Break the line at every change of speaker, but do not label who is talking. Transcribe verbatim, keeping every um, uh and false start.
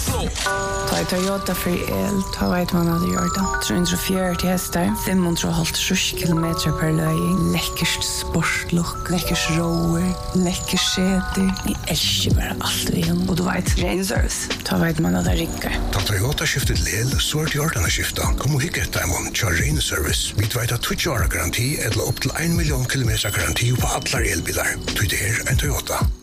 floor.
Ta Toyota för el, ta vet man hade gjort det. tre hundre og fjøruti hästar, fem hundre og hálvtrýss kilometer per løy. Läckert sportlook, läckert rower, läckert seter. Jag älskar bara allt vi har. Och du vet, Rain Service, ta vet man hade rickar.
Ta Toyota skiftet lel, så är det gjort att skifta. Kom och hicka ett demon, kör Rain Service. Vi vet att tjugo år garanti eller upp till en miljon kilometer garanti på alla elbilar. Du det är en Toyota.